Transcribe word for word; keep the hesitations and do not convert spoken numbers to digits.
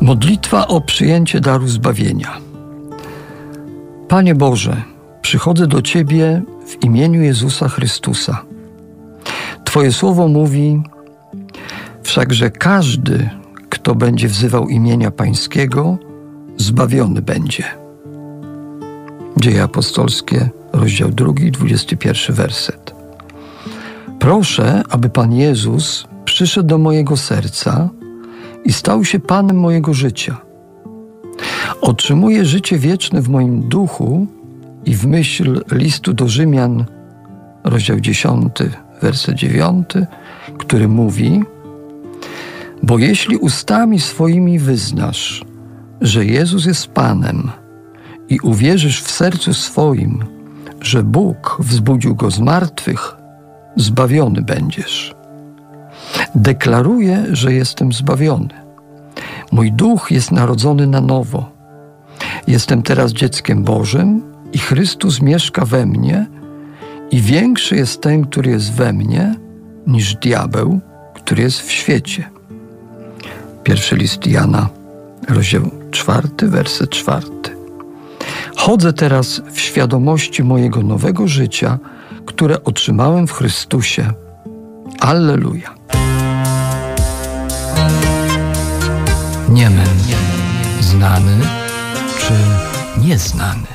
Modlitwa o przyjęcie daru zbawienia. Panie Boże, przychodzę do Ciebie w imieniu Jezusa Chrystusa. Twoje słowo mówi: wszakże każdy, kto będzie wzywał imienia Pańskiego, zbawiony będzie. Dzieje apostolskie, rozdział drugi, dwudziesty pierwszy werset. Proszę, aby Pan Jezus przyszedł do mojego serca i stał się Panem mojego życia. Otrzymuję życie wieczne w moim duchu i w myśl listu do Rzymian, rozdział dziesiąty, werset dziewiąty, który mówi: bo jeśli ustami swoimi wyznasz, że Jezus jest Panem i uwierzysz w sercu swoim, że Bóg wzbudził Go z martwych, zbawiony będziesz. Deklaruję, że jestem zbawiony. Mój duch jest narodzony na nowo. Jestem teraz dzieckiem Bożym i Chrystus mieszka we mnie i większy jest ten, który jest we mnie, niż diabeł, który jest w świecie. Pierwszy list Jana, rozdział czwarty, werset czwarty. Chodzę teraz w świadomości mojego nowego życia, które otrzymałem w Chrystusie. Alleluja. Niemen, znany czy nieznany?